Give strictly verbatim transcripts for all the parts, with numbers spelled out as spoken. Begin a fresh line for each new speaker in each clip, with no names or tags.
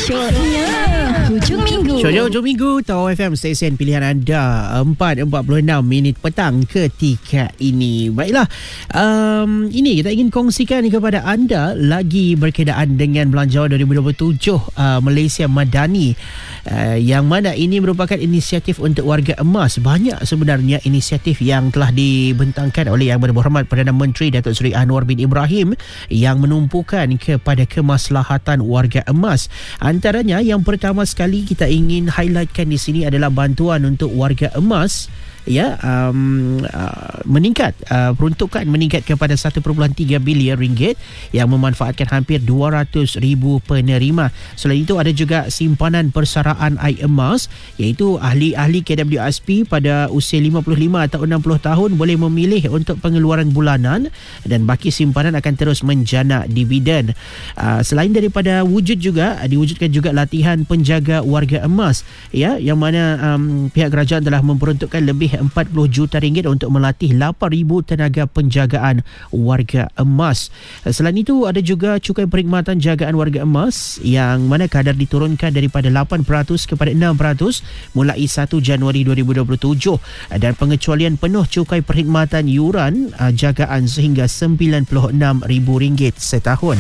Syoknya hujung minggu.
Syoknya hujung minggu Tau F M, stesen pilihan anda. Empat empat puluh enam minit petang ketika ini. Baiklah, um, ini kita ingin kongsikan kepada anda lagi berkaitan dengan Belanjawan dua ribu dua puluh tujuh uh, Malaysia Madani, uh, yang mana ini merupakan inisiatif untuk warga emas. Banyak sebenarnya inisiatif yang telah dibentangkan oleh Yang Berhormat Perdana Menteri Datuk Seri Anwar bin Ibrahim yang menumpukan kepada kemaslahatan warga emas. Antaranya yang pertama sekali kita ingin highlightkan di sini adalah bantuan untuk warga emas, ya, um, uh, meningkat uh, peruntukan meningkat kepada satu perpuluhan tiga bilion ringgit yang memanfaatkan hampir dua ratus ribu penerima. Selain itu ada juga simpanan persaraan air emas, iaitu ahli-ahli K W S P pada usia lima puluh lima atau enam puluh tahun boleh memilih untuk pengeluaran bulanan dan baki simpanan akan terus menjana dividen. Uh, selain daripada wujud juga diwujudkan juga latihan penjaga warga emas, ya, yang mana um, pihak kerajaan telah memperuntukkan lebih empat puluh juta ringgit untuk melatih lapan ribu tenaga penjagaan warga emas. Selain itu ada juga cukai perkhidmatan jagaan warga emas yang mana kadar diturunkan daripada lapan peratus kepada enam peratus mulai satu Januari dua ribu dua puluh tujuh, dan pengecualian penuh cukai perkhidmatan yuran jagaan sehingga sembilan puluh enam ribu ringgit setahun.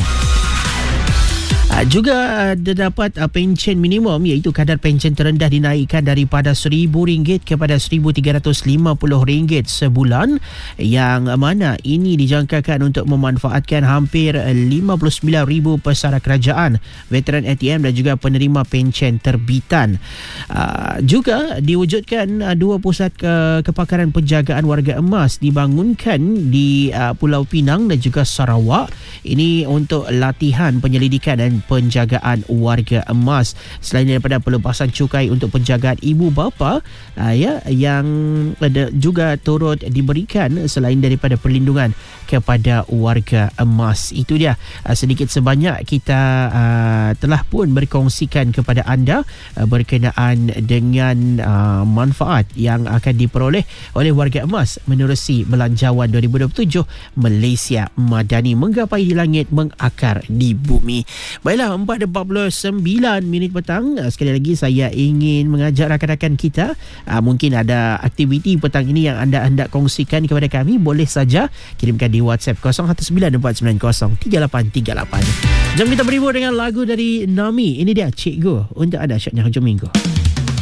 Juga terdapat pencen minimum, iaitu kadar pencen terendah dinaikkan daripada seribu ringgit kepada seribu tiga ratus lima puluh ringgit sebulan, yang mana ini dijangkakan untuk memanfaatkan hampir lima puluh sembilan ribu pesara kerajaan, veteran A T M dan juga penerima pencen terbitan. Juga diwujudkan dua pusat kepakaran penjagaan warga emas dibangunkan di Pulau Pinang dan juga Sarawak. Ini untuk latihan penyelidikan dan penjagaan warga emas. Selain daripada pelepasan cukai untuk penjagaan ibu bapa, uh, ya, yang ada juga turut diberikan selain daripada perlindungan kepada warga emas. Itu dia uh, sedikit sebanyak kita uh, telah pun berkongsikan kepada anda uh, berkenaan dengan uh, manfaat yang akan diperoleh oleh warga emas menerusi Belanjawan dua ribu dua puluh tujuh Malaysia Madani, menggapai di langit, mengakar di bumi. Baiklah, empat empat puluh sembilan minit petang. Sekali lagi saya ingin mengajak rakan-rakan kita, aa, mungkin ada aktiviti petang ini yang anda hendak kongsikan kepada kami, boleh saja kirimkan di WhatsApp kosong satu sembilan empat sembilan kosong tiga lapan tiga lapan. Jom kita berhibur dengan lagu dari Nami. Ini dia Cikgu untuk anda, syoknya hujung minggu.